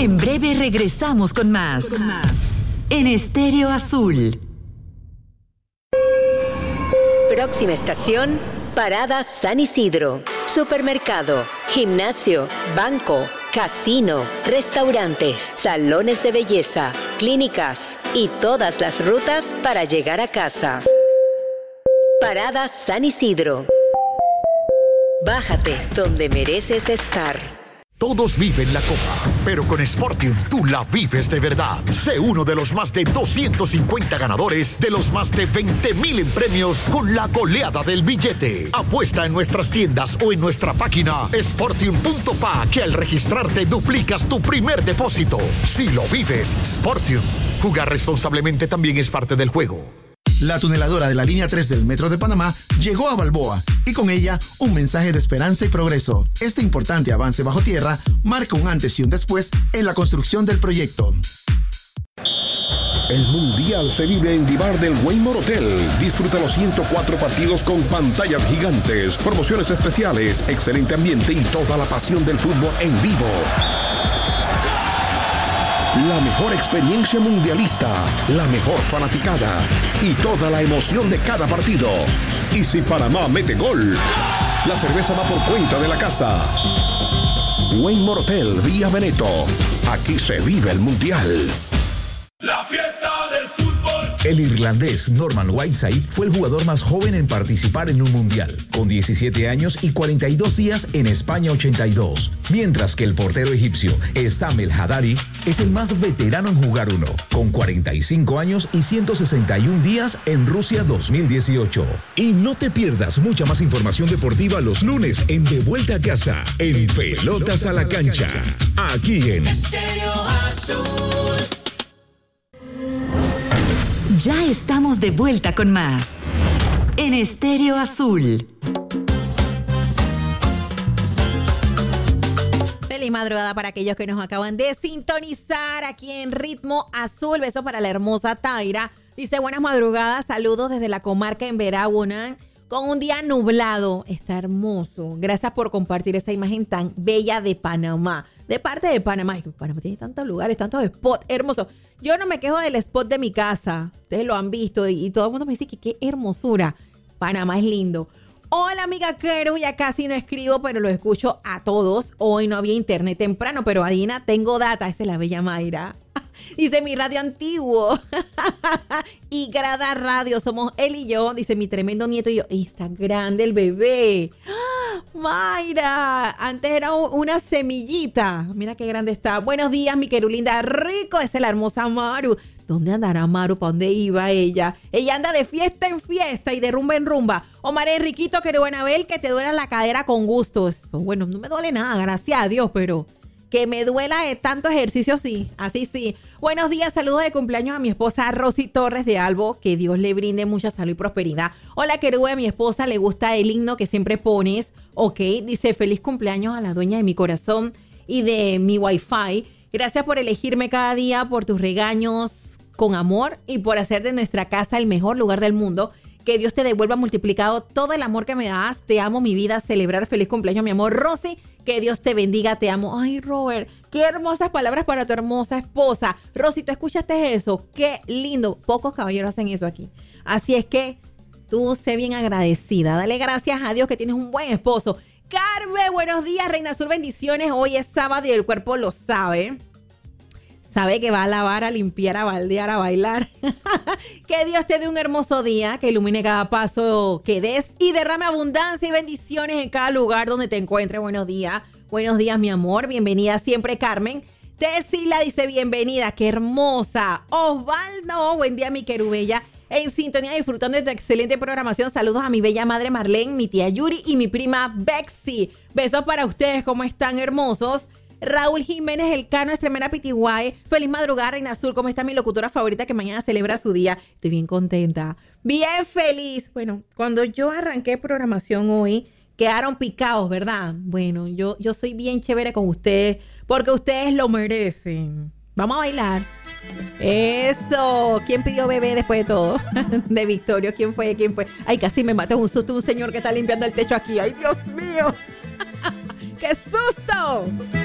En breve regresamos con más. En Estéreo Azul. Próxima estación, Parada San Isidro. Supermercado, gimnasio, banco, casino, restaurantes, salones de belleza, clínicas y todas las rutas para llegar a casa. Parada San Isidro. Bájate donde mereces estar. Todos viven la copa, pero con Sportium tú la vives de verdad. Sé uno de los más de 250 ganadores de los más de 20,000 en premios con la goleada del billete. Apuesta en nuestras tiendas o en nuestra página sportium.pa, que al registrarte duplicas tu primer depósito. Si lo vives, Sportium. Jugar responsablemente también es parte del juego. La tuneladora de la línea 3 del Metro de Panamá llegó a Balboa y con ella un mensaje de esperanza y progreso. Este importante avance bajo tierra marca un antes y un después en la construcción del proyecto. El Mundial se vive en Divar del Waymore Hotel. Disfruta los 104 partidos con pantallas gigantes, promociones especiales, excelente ambiente y toda la pasión del fútbol en vivo. La mejor experiencia mundialista, la mejor fanaticada y toda la emoción de cada partido. Y si Panamá mete gol, la cerveza va por cuenta de la casa. Waymore Hotel, Vía Veneto. Aquí se vive el Mundial. La fiesta del fútbol. El irlandés Norman Whiteside fue el jugador más joven en participar en un mundial, con 17 años y 42 días en España 82, mientras que el portero egipcio Essam El Haddadi es el más veterano en jugar uno, con 45 años y 161 días en Rusia 2018. Y no te pierdas mucha más información deportiva los lunes en De Vuelta a Casa, en Pelotas a la Cancha, aquí en Estéreo Azul. Ya estamos de vuelta con más. En Estéreo Azul. Feliz madrugada para aquellos que nos acaban de sintonizar aquí en Ritmo Azul. Besos para la hermosa Taira. Dice, buenas madrugadas, saludos desde la comarca en Veraguana, con un día nublado. Está hermoso. Gracias por compartir esa imagen tan bella de Panamá. De parte de Panamá. Ay, Panamá tiene tantos lugares, tantos spots hermosos. Yo no me quejo del spot de mi casa. Ustedes lo han visto y todo el mundo me dice que qué hermosura. Panamá es lindo. Hola, amiga Keru, ya casi no escribo, pero lo escucho a todos. Hoy no había internet temprano, pero Adina, tengo data. Esa es la bella Mayra. Dice, mi radio antiguo. Y Grada Radio, somos él y yo. Dice, mi tremendo nieto y yo. Está grande el bebé. Mayra, antes era una semillita. Mira qué grande está. Buenos días, mi querulinda. Rico, esa es la hermosa Maru. ¿Dónde andará Maru? ¿Para dónde iba ella? Ella anda de fiesta en fiesta y de rumba en rumba. Omar Enriquito, querido Anabel, que te duela la cadera con gusto. Eso, bueno, no me duele nada, gracias a Dios, pero que me duela de tanto ejercicio, sí. Así sí. Buenos días, saludos de cumpleaños a mi esposa Rosy Torres de Albo. Que Dios le brinde mucha salud y prosperidad. Hola, querido, a mi esposa le gusta el himno que siempre pones. Ok, dice, feliz cumpleaños a la dueña de mi corazón y de mi wifi. Gracias por elegirme cada día, por tus regaños con amor y por hacer de nuestra casa el mejor lugar del mundo. Que Dios te devuelva multiplicado todo el amor que me das. Te amo, mi vida. Celebrar feliz cumpleaños, mi amor. Rosy, que Dios te bendiga. Te amo. Ay, Robert, qué hermosas palabras para tu hermosa esposa. Rosy, ¿tú escuchaste eso? Qué lindo. Pocos caballeros hacen eso aquí. Así es que tú sé bien agradecida. Dale gracias a Dios que tienes un buen esposo. Carmen, buenos días, Reina Azul, bendiciones. Hoy es sábado y el cuerpo lo sabe. Sabe que va a lavar, a limpiar, a baldear, a bailar. Que Dios te dé un hermoso día, que ilumine cada paso que des y derrame abundancia y bendiciones en cada lugar donde te encuentres. Buenos días, mi amor. Bienvenida siempre, Carmen. Tesila dice bienvenida, qué hermosa. Osvaldo, buen día, mi querubella. En sintonía, disfrutando de tu excelente programación. Saludos a mi bella madre Marlene, mi tía Yuri y mi prima Bexy. Besos para ustedes, ¿cómo están, hermosos? Raúl Jiménez Elcano, Extremera Pitiguay. Feliz madrugada, Reina Azul. ¿Cómo está mi locutora favorita que mañana celebra su día? Estoy bien contenta, bien feliz. Bueno, cuando yo arranqué programación hoy, quedaron picados, ¿verdad? Bueno, yo soy bien chévere con ustedes porque ustedes lo merecen. Vamos a bailar. Eso. ¿Quién pidió bebé después de todo? De Victorio. ¿Quién fue? Ay, casi me mata un susto un señor que está limpiando el techo aquí. Ay, Dios mío. ¡Qué susto!